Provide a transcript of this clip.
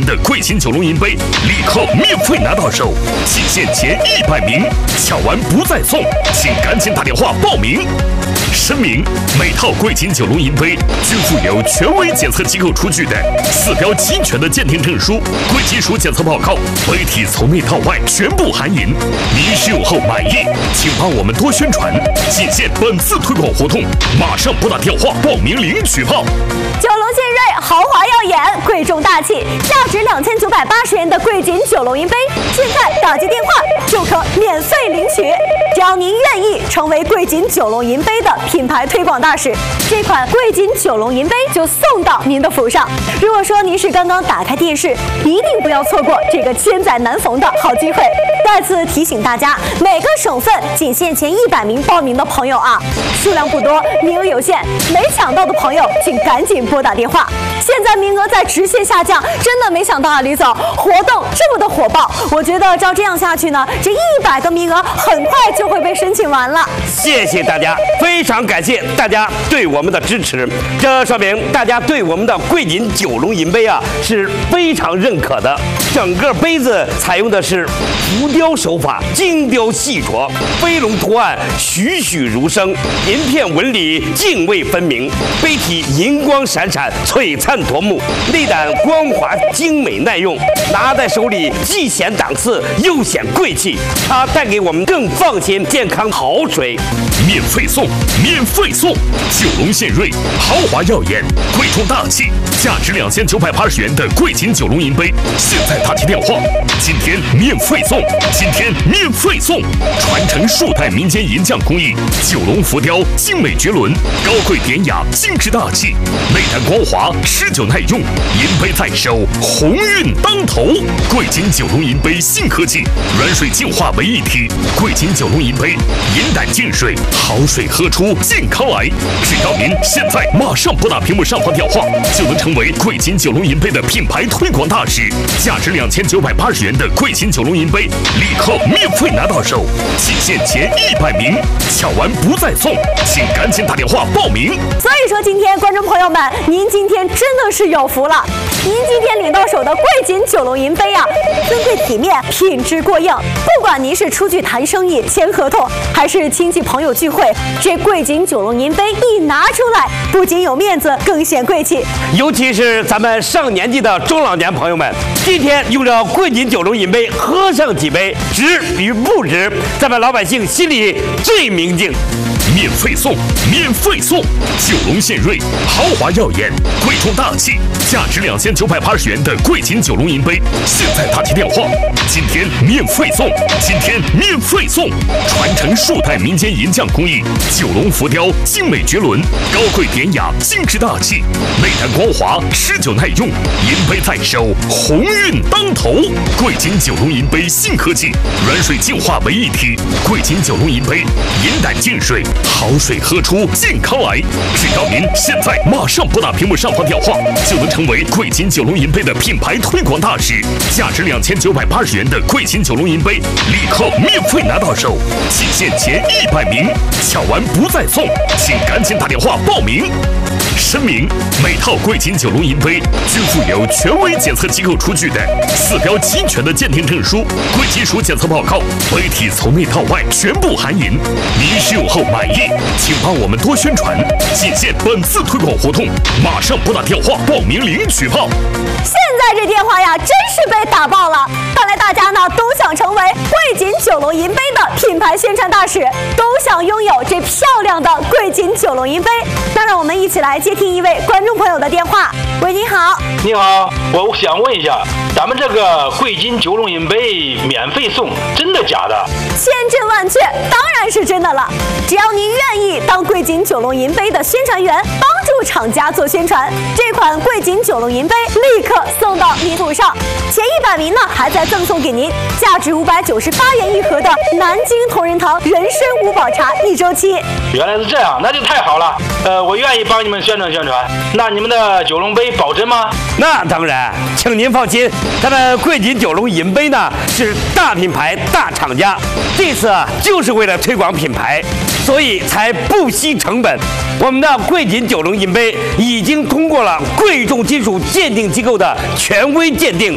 的贵金九龙银杯立刻免费拿到手，仅限前100名，抢完不再送，请赶紧打电话报名。声明：每套贵金九龙银杯均附有权威检测机构出具的4标齐全的鉴定证书、贵金属检测报告，杯体从内到外全部含银。您使用后满意，请帮我们多宣传，仅限本次推广活动，马上拨打电话报名领取炮。 九龙献瑞，豪华耀眼，贵重大气，价值2980元的贵金九龙银杯，现在打接电话就可免费领取。只要您愿意成为贵金九龙银杯的品牌推广大使，这款贵金九龙银杯就送到您的府上。如果说您是刚刚打开电视，一定不要错过这个千载难逢的好机会。再次提醒大家，每个省份仅限前100名报名的朋友啊，数量不多，名额有限，没抢到的朋友请赶紧拨打电话。现在名额在直线下降，真的没想到啊，李总，活动这么的火爆，我觉得照这样下去呢，这100个名额很快就会被申请完了。 谢谢大家，非常感谢大家对我们的支持，这说明大家对我们的贵金九龙银杯啊是非常认可的。整个杯子采用的是浮雕手法，精雕细琢，飞龙图案栩栩如生，银片纹理泾渭分明，杯体银光闪闪，璀璨夺目，内胆光滑精美耐用，拿在手里既显档次又显贵气，它带给我们更放心健康好水。 免费送，免费送！九龙献瑞，豪华耀眼，贵重大气，价值2980元的贵金九龙银杯，现在打起电话，今天免费送，今天免费送！传承数代民间银匠工艺，九龙浮雕精美绝伦，高贵典雅，精致大气，内胆光滑，持久耐用，银杯在手，鸿运当头。贵金九龙银杯新科技，软水净化为一体，贵金九龙银杯，银胆净水，好水喝出健康来。只要您现在马上拨打屏幕上方电话，就能成为贵金九龙银杯的品牌推广大使。价值2980元的贵金九龙银杯立刻免费拿到手，仅限前100名，抢完不再送，请赶紧打电话报名。 所以说，今天观众朋友们，您今天真的是有福了。您今天领到手的贵金九龙银杯啊，尊贵体面，品质过硬。不管您是出去谈生意、签合同，还是亲戚朋友聚会，这贵金九龙银杯一拿出来，不仅有面子，更显贵气。 尤其是咱们上年纪的中老年朋友们，今天用着贵金九龙银杯喝上几杯，值与不值，咱们老百姓心里最明镜。 免费送，免费送！九龙献瑞，豪华耀眼，贵重大气，价值2980元的贵金九龙银杯，现在打起电话，今天免费送，今天免费送！传承数代民间银匠工艺，九龙浮雕精美绝伦，高贵典雅，精致大气，内胆光滑，持久耐用，银杯在手，鸿运当头。贵金九龙银杯新科技，软水净化为一体，贵金九龙银杯，银胆净水，好水喝出健康来。只要您现在马上拨打屏幕上方电话，就能成为贵金九龙银杯的品牌推广大使。价值2980元的贵金九龙银杯立刻免费拿到手，仅限前100名，抢完不再送，请赶紧打电话报名。声明：每套贵金九龙银杯均附有权威检测机构出具的4标齐全的鉴定证书、贵金属检测报告，杯体从内到外全部含银。您使用后满意，请帮我们多宣传，仅限本次推广活动，马上拨打电话报名领取炮。 现在这电话呀，真是被打爆了！看来大家呢都想成为贵金九龙银杯的品牌宣传大使，都想拥有这漂亮的贵金九龙银杯。那让我们一起来接听一位观众朋友的电话。喂，你好。 你好，我想问一下，咱们这个贵金九龙银杯免费送，真的假的？ 千真万确，当然是真的了。只要您愿意当贵金九龙银杯的宣传员，帮助厂家做宣传，这款贵金九龙银杯立刻送到您府上。前100名呢，还在赠送给您价值598元一盒的南京同仁堂人参五宝茶1周期。 原来是这样，那就太好了。我愿意帮你们宣传宣传。那你们的九龙杯保真吗？ 那当然，请您放心，咱们贵金九龙银杯呢是大品牌、大厂家，这次就是为了推广品牌，所以才不惜成本。我们的贵金九龙银杯已经通过了贵重金属鉴定机构的权威鉴定。